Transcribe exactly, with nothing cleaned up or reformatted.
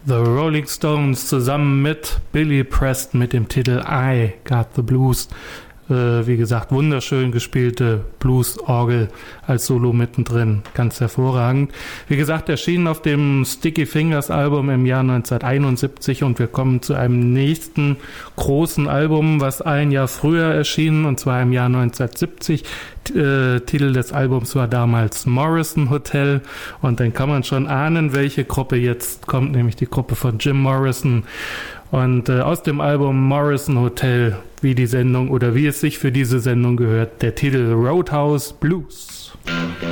The Rolling Stones zusammen mit Billy Preston mit dem Titel I Got the Blues. Äh, wie gesagt, wunderschön gespielte Blues-Orgel als Solo mittendrin, ganz hervorragend. Wie gesagt, erschienen auf dem Sticky Fingers Album im Jahr neunzehnhunderteinundsiebzig, und wir kommen zu einem nächsten großen Album, was ein Jahr früher erschien, und zwar im Jahr neunzehnhundertsiebzig. Äh, Titel des Albums war damals Morrison Hotel, und dann kann man schon ahnen, welche Gruppe jetzt kommt, nämlich die Gruppe von Jim Morrison. Und äh, aus dem Album Morrison Hotel, wie die Sendung oder wie es sich für diese Sendung gehört, der Titel Roadhouse Blues.